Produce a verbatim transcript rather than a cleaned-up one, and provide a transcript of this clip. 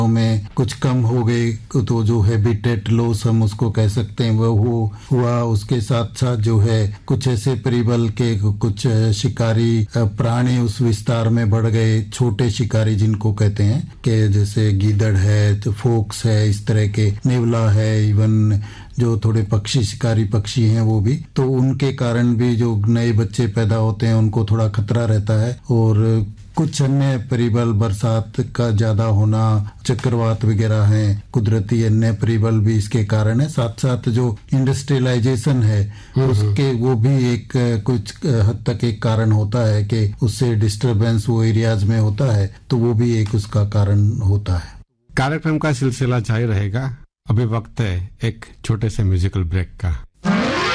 में कुछ कम हो गए तो जो हैबिटेट लॉस हम उसको कह सकते हैं वो हो हुआ। उसके साथ साथ जो है कुछ ऐसे परिबल के कुछ शिकारी प्राणी उस विस्तार में बढ़ गए, छोटे शिकारी जिनको कहते हैं कि जैसे गीदड़ है, तो फोक्स है, इस तरह के नेवला है, इवन जो थोड़े पक्षी शिकारी पक्षी हैं वो भी, तो उनके कारण भी जो नए बच्चे पैदा होते हैं उनको थोड़ा खतरा रहता है। और कुछ अन्य परिबल, बरसात का ज्यादा होना, चक्रवात वगैरह हैं, कुदरती अन्य परिबल भी इसके कारण है। साथ साथ जो इंडस्ट्रियलाइजेशन है उसके वो भी एक कुछ हद तक एक कारण होता है कि उससे डिस्टरबेंस वो एरियाज में होता है, तो वो भी एक उसका कारण होता है। कार्यक्रम का सिलसिला जारी रहेगा। अभी वक्त है एक छोटे से म्यूजिकल ब्रेक का।